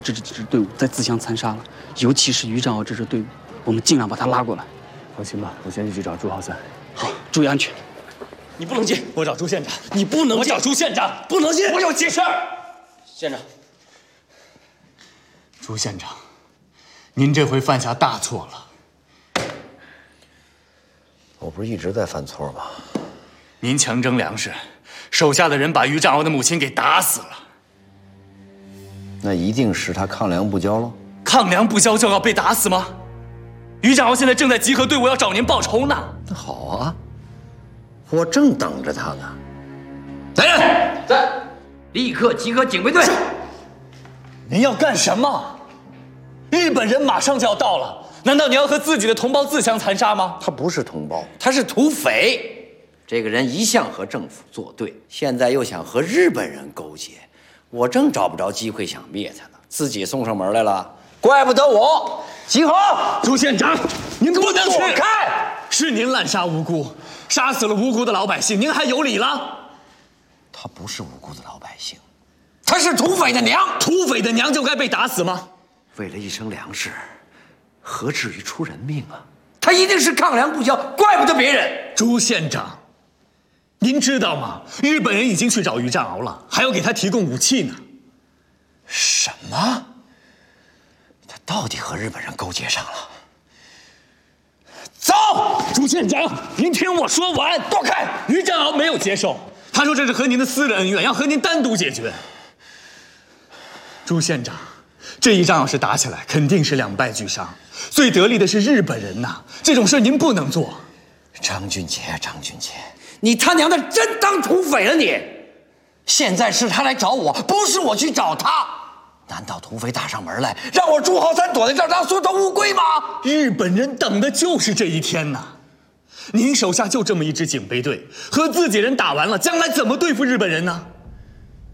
这支队伍再自相残杀了，尤其是于长鳌这支队伍，我们尽量把他拉过来。 放心吧，我先去找朱浩三。 好，注意安全。 你不能进，我找朱县长。 你不能进， 我找朱县长， 不能进。 我有急事儿。 县长， 朱县长，您这回犯下大错了。 我不是一直在犯错吗？ 您强征粮食，手下的人把于长鳌的母亲给打死了。 那一定是他抗粮不交喽？ 抗粮不交就要被打死吗？于长鳌现在正在集合队伍要找您报仇呢。 那好啊，我正等着他呢。来人， 在，立刻集合警备队。 您要干什么？日本人马上就要到了，难道你要和自己的同胞自相残杀吗？ 他不是同胞， 他是土匪。这个人一向和政府作对，现在又想和日本人勾结，我正找不着机会想灭他呢，自己送上门来了，怪不得我。集合！ 朱县长，您不能躲去！ 开！ 是您滥杀无辜，杀死了无辜的老百姓，您还有理了？ 他不是无辜的老百姓， 他是土匪的娘。 土匪的娘就该被打死吗？ 为了一升粮食，何至于出人命啊？他一定是抗粮不交，怪不得别人。 朱县长，您知道吗？日本人已经去找于长鳌了，还要给他提供武器呢。 什么？他到底和日本人勾结上了？ 走！朱县长，您听我说完。 躲开！ 于长鳌没有接受，他说这是和您的私人恩怨，要和您单独解决。朱县长，这一仗要是打起来，肯定是两败俱伤，最得利的是日本人呐。这种事您不能做。 张俊杰，张俊杰， 你他娘的真当土匪了你！ 现在是他来找我，不是我去找他。难道土匪打上门来，让我朱浩三躲在这儿当缩头乌龟吗？ 日本人等的就是这一天呐！您手下就这么一支警备队，和自己人打完了，将来怎么对付日本人呢？